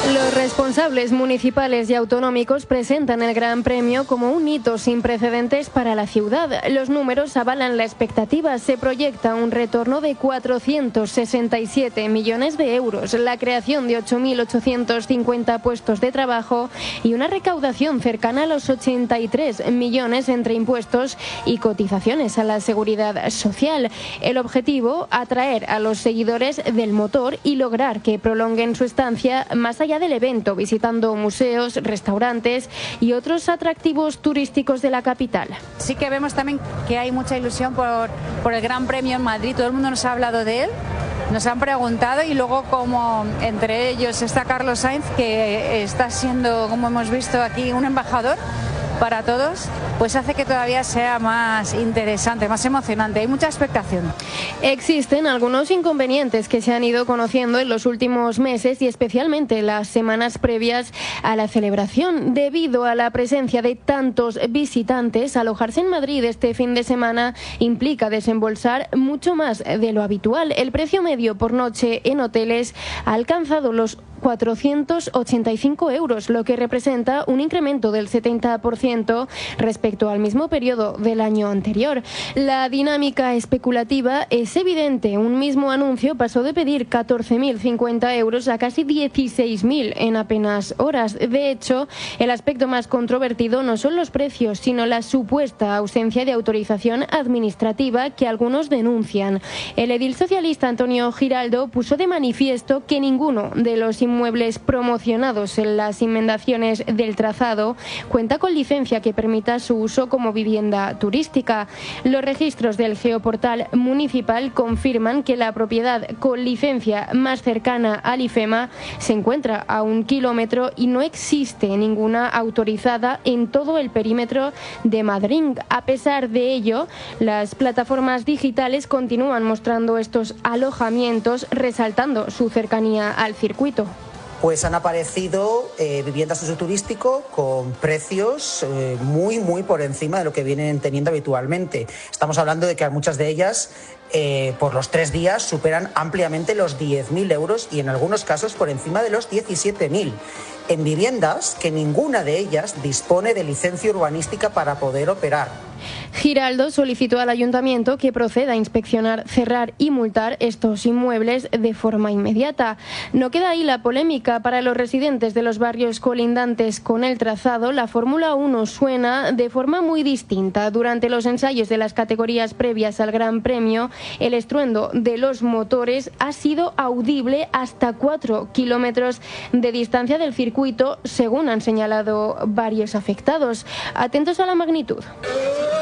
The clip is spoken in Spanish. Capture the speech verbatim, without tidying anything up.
Los responsables municipales y autonómicos presentan el Gran Premio como un hito sin precedentes para la ciudad. Los números avalan la expectativa. Se proyecta un retorno de cuatrocientos sesenta y siete millones de euros, la creación de ocho mil ochocientos cincuenta puestos de trabajo y una recaudación cercana a los ochenta y tres millones entre impuestos y cotizaciones a la seguridad social. El objetivo, atraer a los seguidores del motor y lograr que prolonguen su estancia más allá del evento, visitando museos, restaurantes y otros atractivos turísticos de la capital. Sí que vemos también que hay mucha ilusión por, por el Gran Premio en Madrid. Todo el mundo nos ha hablado de él, nos han preguntado, y luego como entre ellos está Carlos Sainz, que está siendo, como hemos visto aquí, un embajador para todos, pues hace que todavía sea más interesante, más emocionante. Hay mucha expectación. Existen algunos inconvenientes que se han ido conociendo en los últimos meses y especialmente las semanas previas a la celebración. Debido a la presencia de tantos visitantes, alojarse en Madrid este fin de semana implica desembolsar mucho más de lo habitual. El precio medio por noche en hoteles ha alcanzado los cuatrocientos ochenta y cinco euros, lo que representa un incremento del setenta por ciento respecto al mismo periodo del año anterior. La dinámica especulativa es evidente. Un mismo anuncio pasó de pedir catorce mil cincuenta euros a casi dieciséis mil en apenas horas. De hecho, el aspecto más controvertido no son los precios, sino la supuesta ausencia de autorización administrativa que algunos denuncian. El edil socialista Antonio Giraldo puso de manifiesto que ninguno de los inmuebles promocionados en las inmediaciones del trazado cuenta con licencia que permita su uso como vivienda turística. Los registros del geoportal municipal confirman que la propiedad con licencia más cercana al IFEMA se encuentra a un kilómetro y no existe ninguna autorizada en todo el perímetro de Madrid. A pesar de ello, las plataformas digitales continúan mostrando estos alojamientos, resaltando su cercanía al circuito. Pues han aparecido eh, viviendas de uso turístico con precios eh, muy, muy por encima de lo que vienen teniendo habitualmente. Estamos hablando de que muchas de ellas, eh, por los tres días, superan ampliamente los diez mil euros y en algunos casos por encima de los diecisiete mil. En viviendas que ninguna de ellas dispone de licencia urbanística para poder operar. Giraldo solicitó al ayuntamiento que proceda a inspeccionar, cerrar y multar estos inmuebles de forma inmediata. No queda ahí la polémica. Para los residentes de los barrios colindantes con el trazado, la Fórmula uno suena de forma muy distinta. Durante los ensayos de las categorías previas al Gran Premio, el estruendo de los motores ha sido audible hasta cuatro kilómetros de distancia del circuito, según han señalado varios afectados. Atentos a la magnitud.